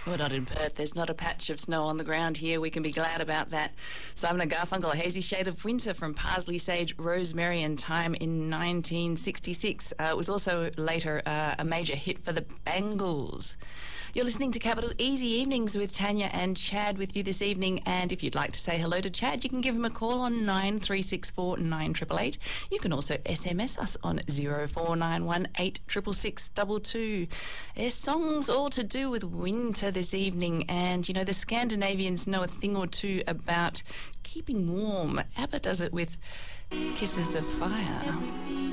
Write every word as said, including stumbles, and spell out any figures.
Well, not in Perth. There's not a patch of snow on the ground here. We can be glad about that. Simon and Garfunkel, A Hazy Shade of Winter from Parsley, Sage, Rosemary and Thyme in nineteen sixty-six. Uh, it was also later uh, a major hit for the Bangles. You're listening to Capital Easy Evenings with Tanya and Chad with you this evening. And if you'd like to say hello to Chad, you can give him a call on nine three six four nine eight eight eight. You can also S M S us on zero four nine one eight six six six two two. There's songs all to do with winter this evening. And, you know, the Scandinavians know a thing or two about keeping warm. ABBA does it with Kisses of Fire.